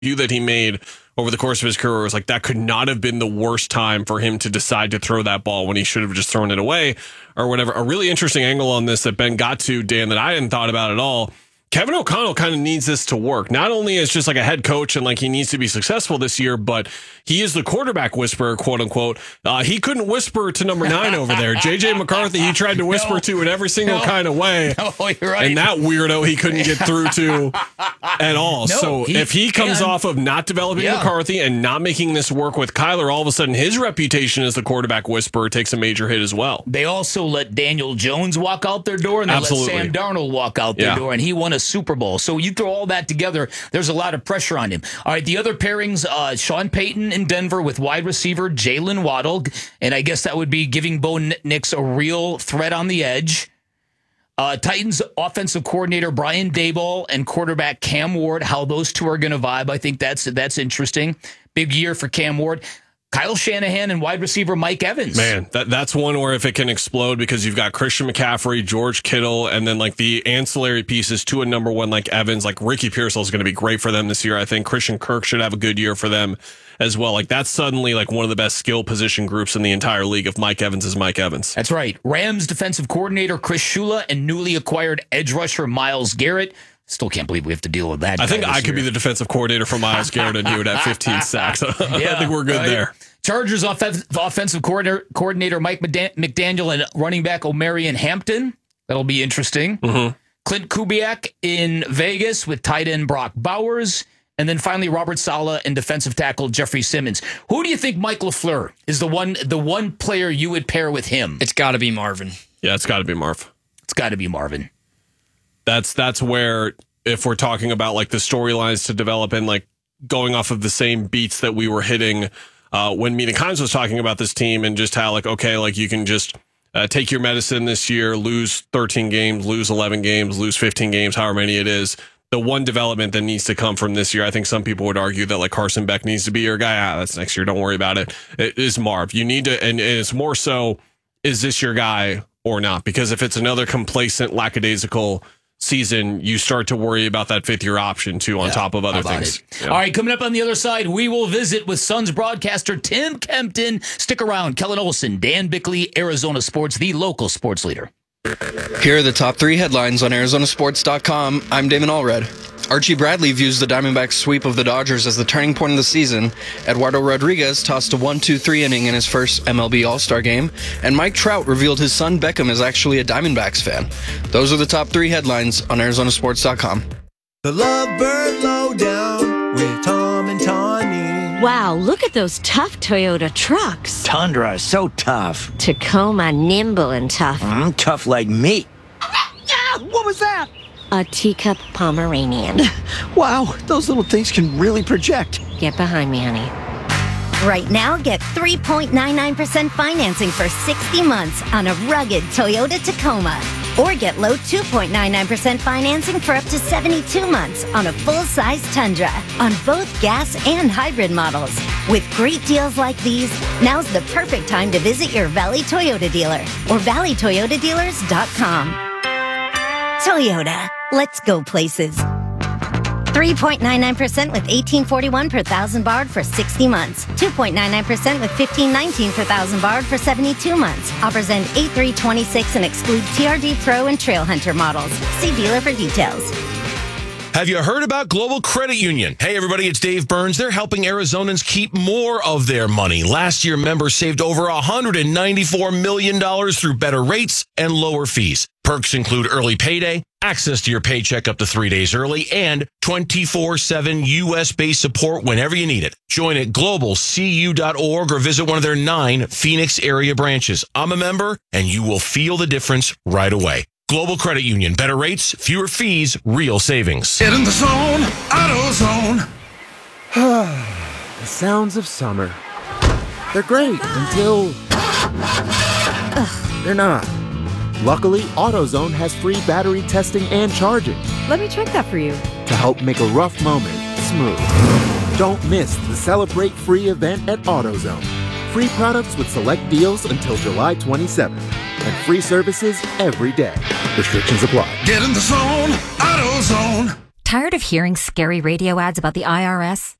view that he made over the course of his career was like that could not have been the worst time for him to decide to throw that ball when he should have just thrown it away or whatever. A really interesting angle on this that Ben got to, Dan, that I hadn't thought about at all. Kevin O'Connell kind of needs this to work, not only as just like a head coach and like he needs to be successful this year, but he is the quarterback whisperer, quote unquote. He couldn't whisper to number 9 over there. JJ McCarthy, he tried to whisper to in every single kind of way. No, you're right. And that weirdo he couldn't get through to at all. So if he comes off of not developing McCarthy and not making this work with Kyler, all of a sudden his reputation as the quarterback whisperer takes a major hit as well. They also let Daniel Jones walk out their door, and they let Sam Darnold walk out their door, and he won a Super Bowl. So you throw all that together, there's a lot of pressure on him. All right, the other pairings, Sean Payton in Denver with wide receiver Jalen Waddle, and I guess that would be giving Bo Nix a real threat on the edge. Titans offensive coordinator Brian Daboll and quarterback Cam Ward, how those two are going to vibe. I think that's interesting. Big year for Cam Ward. Kyle Shanahan and wide receiver Mike Evans. Man, that's one where if it can explode, because you've got Christian McCaffrey, George Kittle, and then like the ancillary pieces to a number one like Evans, like Ricky Pearsall is going to be great for them this year. I think Christian Kirk should have a good year for them as well. Like that's suddenly like one of the best skill position groups in the entire league if Mike Evans is Mike Evans. That's right. Rams defensive coordinator Chris Shula and newly acquired edge rusher Myles Garrett. Still can't believe we have to deal with that. I think I could be the defensive coordinator for Myles Garrett and he would have 15 sacks. I think we're good there. Chargers offensive coordinator Mike McDaniel and running back O'Marion Hampton. That'll be interesting. Mm-hmm. Clint Kubiak in Vegas with tight end Brock Bowers. And then finally, Robert Saleh and defensive tackle Jeffrey Simmons. Who do you think Mike LaFleur is the one player you would pair with him? It's got to be Marvin. Yeah, it's got to be Marv. It's got to be Marvin. That's where, if we're talking about like the storylines to develop and like going off of the same beats that we were hitting when Mina Kimes was talking about this team and just how like, okay, like you can just take your medicine this year, lose 13 games, lose 11 games, lose 15 games, however many it is. The one development that needs to come from this year, I think some people would argue that like Carson Beck needs to be your guy. That's next year. Don't worry about it. It is Marv. You need to, and it's more so, is this your guy or not? Because if it's another complacent, lackadaisical season, you start to worry about that 5th-year option too, on top of other things. Yeah. All right, coming up on the other side, we will visit with Suns broadcaster Tim Kempton. Stick around. Kellen Olson, Dan Bickley, Arizona Sports, the local sports leader. Here are the top 3 headlines on ArizonaSports.com. I'm Damon Allred. Archie Bradley views the Diamondbacks' sweep of the Dodgers as the turning point of the season. Eduardo Rodriguez tossed a 1-2-3 inning in his first MLB All-Star game. And Mike Trout revealed his son Beckham is actually a Diamondbacks fan. Those are the top 3 headlines on ArizonaSports.com. The Lovebird Lowdown with Tom and Tawny. Wow, look at those tough Toyota trucks. Tundra is so tough. Tacoma, nimble and tough. Tough like me. What was that? A teacup Pomeranian. Wow, those little things can really project. Get behind me, honey. Right now, get 3.99% financing for 60 months on a rugged Toyota Tacoma. Or get low 2.99% financing for up to 72 months on a full-size Tundra on both gas and hybrid models. With great deals like these, now's the perfect time to visit your Valley Toyota dealer or valleytoyotadealers.com. Toyota, let's go places. 3.99% with $18.41 per thousand borrowed for 60 months. 2.99% with $15.19 per thousand borrowed for 72 months. Offers end 8/3/26 and exclude TRD Pro and Trail Hunter models. See dealer for details. Have you heard about Global Credit Union? Hey, everybody, it's Dave Burns. They're helping Arizonans keep more of their money. Last year, members saved over $194 million through better rates and lower fees. Perks include early payday, access to your paycheck up to 3 days early, and 24/7 U.S.-based support whenever you need it. Join at globalcu.org or visit one of their 9 Phoenix area branches. I'm a member, and you will feel the difference right away. Global Credit Union. Better rates, fewer fees, real savings. Get in the zone, AutoZone. The sounds of summer. They're great until they're not. Luckily, AutoZone has free battery testing and charging. Let me check that for you. To help make a rough moment smooth. Don't miss the Celebrate Free event at AutoZone. Free products with select deals until July 27th. And free services every day. Restrictions apply. Get in the zone, AutoZone. Tired of hearing scary radio ads about the IRS?